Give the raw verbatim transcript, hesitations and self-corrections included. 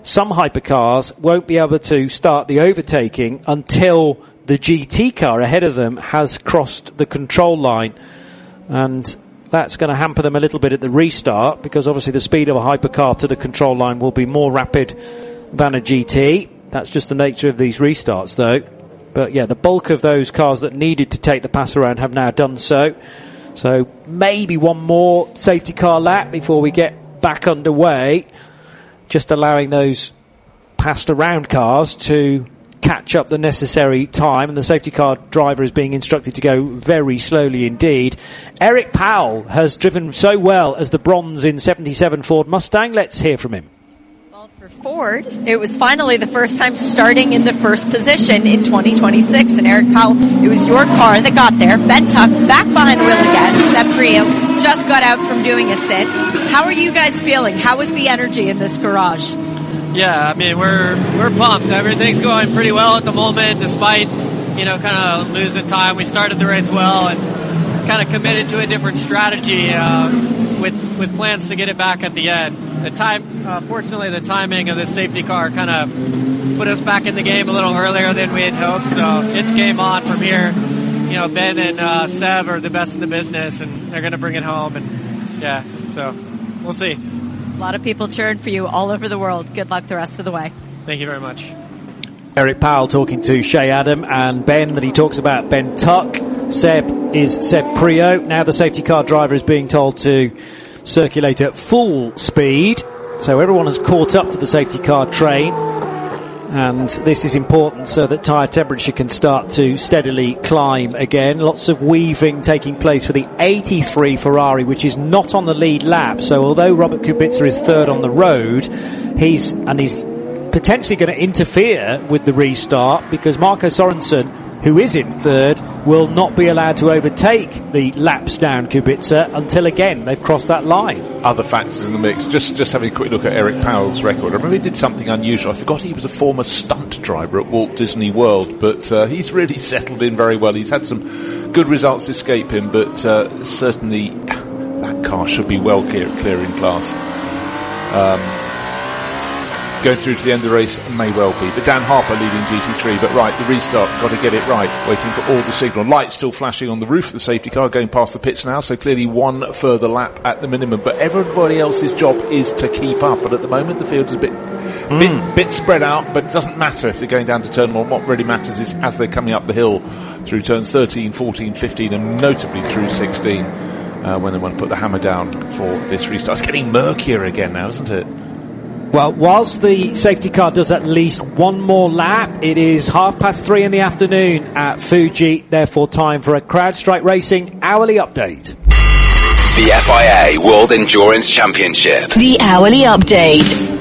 some hypercars won't be able to start the overtaking until the G T car ahead of them has crossed the control line, and that's going to hamper them a little bit at the restart, because obviously the speed of a hypercar to the control line will be more rapid than a G T. That's just the nature of these restarts, though. But yeah, the bulk of those cars that needed to take the pass around have now done so. So maybe one more safety car lap before we get back underway, just allowing those passed around cars to catch up the necessary time, and the safety car driver is being instructed to go very slowly indeed. Eric Powell has driven so well as the bronze in seventy-seven Ford Mustang. Let's hear from him. Well, for Ford, it was finally the first time starting in the first position in twenty twenty-six, and Eric Powell, it was your car that got there. Ben Tuck back behind the wheel again. Seb Priaulx just got out from doing a stint. How are you guys feeling? How is the energy in this garage? Yeah, I mean, we're we're pumped. Everything's going pretty well at the moment, despite, you know, kind of losing time. We started the race well and kind of committed to a different strategy uh, with with plans to get it back at the end. The time, uh, fortunately, the timing of the safety car kind of put us back in the game a little earlier than we had hoped. So it's game on from here. You know, Ben and uh, Seb are the best in the business, and they're going to bring it home. And yeah, so we'll see. A lot of people cheering for you all over the world. Good luck the rest of the way. Thank you very much. Eric Powell talking to Shea Adam, and Ben, that he talks about Ben Tuck. Seb is Seb Priaulx. Now the safety car driver is being told to circulate at full speed. So everyone has caught up to the safety car train. And this is important so that tyre temperature can start to steadily climb again. Lots of weaving taking place for the eighty-three Ferrari, which is not on the lead lap. So although Robert Kubica is third on the road, he's and he's potentially going to interfere with the restart, because Marco Sorensen, who is in third, will not be allowed to overtake the laps down Kubica until, again, they've crossed that line. Other factors in the mix. Just just having a quick look at Eric Powell's record. I remember he did something unusual. I forgot he was a former stunt driver at Walt Disney World, but uh, he's really settled in very well. He's had some good results escape him, but uh, certainly that car should be well clear, clear in class. Um, Going through to the end of the race may well be, but Dan Harper leading G T three. But right, the restart, got to get it right. Waiting for all the signal lights still flashing on the roof of the safety car, going past the pits now. So clearly one further lap at the minimum. But everybody else's job is to keep up. But at the moment the field is a bit, mm. bit, bit spread out. But it doesn't matter if they're going down to turn one. What really matters is as they're coming up the hill through turns thirteen, fourteen, fifteen, and notably through sixteen, uh, when they want to put the hammer down for this restart. It's getting murkier again now, isn't it? Well, whilst the safety car does at least one more lap, it is half past three in the afternoon at Fuji, therefore time for a CrowdStrike Racing hourly update. The F I A World Endurance Championship. The hourly update.